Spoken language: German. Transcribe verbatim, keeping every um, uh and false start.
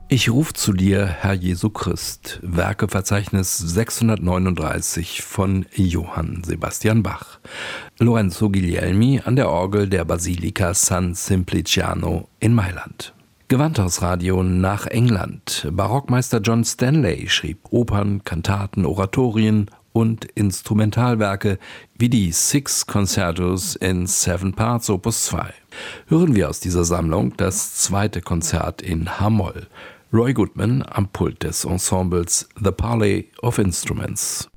Ich ruf zu dir, Herr Jesu Christ, Werkeverzeichnis sechshundertneununddreißig von Johann Sebastian Bach. Lorenzo Guglielmi an der Orgel der Basilika San Simpliciano in Mailand. Gewandhausradio nach England. Barockmeister John Stanley schrieb Opern, Kantaten, Oratorien und Instrumentalwerke wie die Six Concertos in Seven Parts Opus zwei. Hören wir aus dieser Sammlung das zweite Konzert in H-Moll. Roy Goodman am Pult des Ensembles The Parley of Instruments.